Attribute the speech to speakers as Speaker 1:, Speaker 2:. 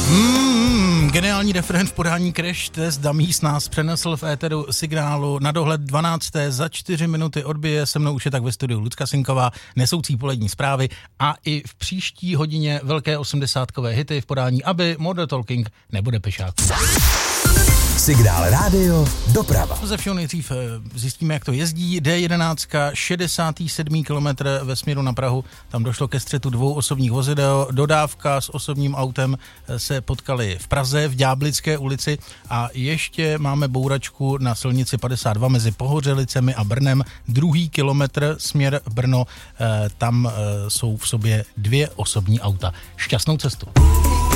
Speaker 1: Geniální refrén v podání Crash Test Dummies nás přenesl v éteru signálu na dohled 12. Za 4 minuty odbije. Se mnou už je tak ve studiu Lucka Sinková, nesoucí polední zprávy a i v příští hodině velké 80kové hity v podání Aby, Modern Talking nebude pešák.
Speaker 2: Signál rádio doprava.
Speaker 1: Ze všeho nejdřív zjistíme, jak to jezdí. D11, 67. kilometr ve směru na Prahu. Tam došlo ke střetu dvou osobních vozidel. Dodávka s osobním autem se potkali v Praze, v Ďáblické ulici a ještě máme bouračku na silnici 52 mezi Pohořelicemi a Brnem. 2. kilometr směr Brno. Tam jsou v sobě dvě osobní auta. Šťastnou cestu.